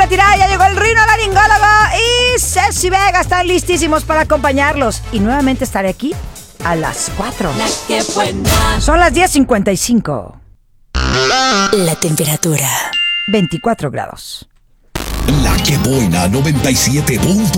Tirada, ya llegó el Rino Laringólogo y Ceci Vega. Están listísimos para acompañarlos. Y nuevamente estaré aquí a las 4. Son las 10:55. La temperatura 24 grados. La que buena 97.1.